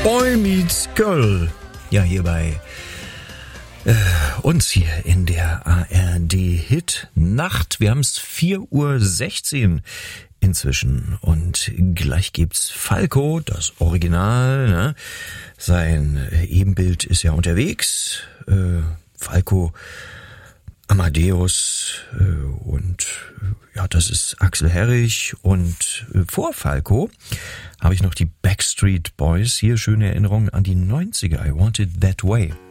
Boy Meets Girl. Ja, hier bei uns hier in der ARD Hit Nacht. Wir haben es 4:16 Uhr inzwischen und gleich gibt's Falco, das Original, ne? Sein Ebenbild ist ja unterwegs. Falco, Amadeus und ja, das ist Axel Herrich und vor Falco habe ich noch die Backstreet Boys. Hier schöne Erinnerungen an die 90er. I Want It That Way.